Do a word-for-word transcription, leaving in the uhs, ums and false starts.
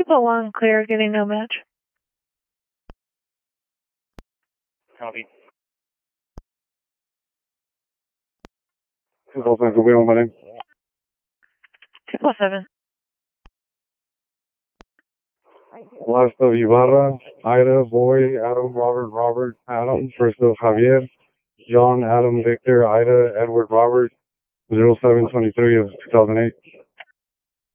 People one clear, getting no match. Copy. two four seven, we on my name. two four seven. Last of Ibarra, Ida, Boy, Adam, Robert, Robert, Adam, first of Javier, John, Adam, Victor, Ida, Edward, Robert, zero seven twenty-three of two thousand eight.